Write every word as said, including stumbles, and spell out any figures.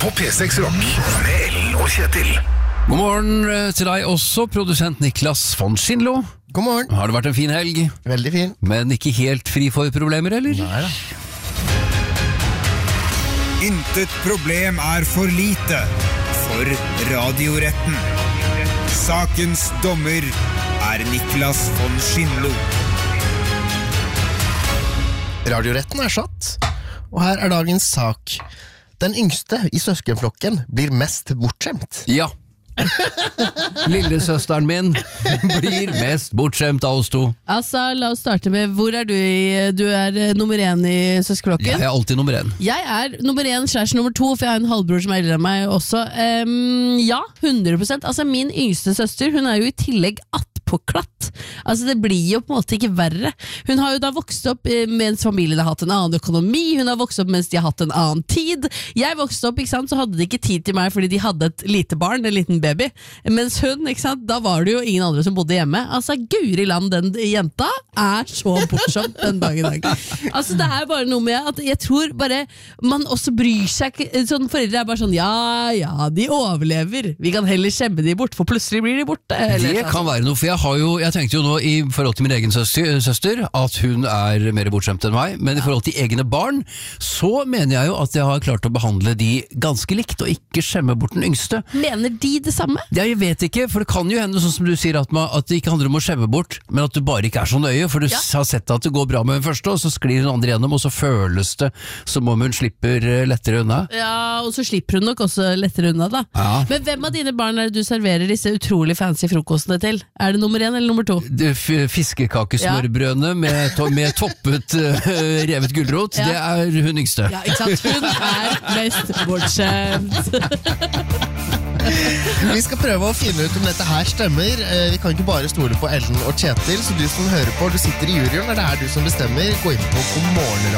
på P seks Rock med Ellen og Kjetil. God morgen til deg også, produsent Niklas von Schindlo. God morgen. Har det vært en fin helg? Veldig fin. Men ikke helt fri for problemer, eller? Nei da. Intet problem er for lite for Radioretten. Sakens dommer er Niklas von Schindlo. Radioretten er satt, og her er dagens sak. Den yngste i søskenflokken blir mest bortskjemt. Ja. Lillesøsteren min blir mest bortskjemt av oss to. Altså, la oss starte med, hvor er du i, du er eh, nummer én i søskenflokken? Jeg er alltid nummer én. Jeg er nummer én slash nummer to, for jeg har en halvbror som er eldre enn meg også. Um, ja, hundre prosent. Altså, min yngste søster, hun er jo i tillegg attpåklatt. Altså, det blir jo på en måte ikke verre. Hun har jo da vokst opp eh, mens familien har hatt en annen økonomi, hun har vokst opp mens de har hatt en annen tid. Jeg vokste opp, ikke sant, så hadde de ikke tid til meg fordi de hadde et lite barn, en liten baby. Mens hun, ikke sant, da var det jo ingen andre som bodde hjemme. Altså, Guri land, den jenta er så bortskjemt den dag i dag. Altså, det er bare noe med at jeg tror bare man også bryr seg ikke, sånn foreldre er bare sånn, ja, ja, de overlever. Vi kan heller skjemme de bort, for plutselig blir de borte. Eller, Det kan være noe, for jeg har jo, jeg tenkte jo nå i forhold til min egen søster, søster at hun er mer bortskjemt enn meg, men i forhold til egne barn, så mener jeg jo at jeg har klart å behandle de ganske likt, og ikke skjemme bort den yngste. Mener de det samme? Ja, jeg vet ikke, for det kan jo hende, sånn som du sier, at, man, at det ikke handler om å skjemme bort, men at du bare ikke er så nøye, for du Ja. har sett at det går bra med den første, og så sklir den andre gjennom, og så føles det som om hun slipper eh, lettere unna. Ja, og så slipper hun nok også lettere unna da. Ja. Men hvem av dine barn er det du serverer disse utrolig fancy frokostene til? Er det nummer én eller nummer to? Det f- Fiskekakesmørbrødene med, to med toppet eh, revet gulrot, Ja. det er hun yngste. Ja, ikke sant? Hun er mest bortskjemt. Vi skal prøve å finne ut om dette her stemmer. Eh, Vi kan ikke bare stole på Ellen og Kjetil, så du som hører på, du sitter i juryen, og det er du som bestemmer. Gå inn på God morgen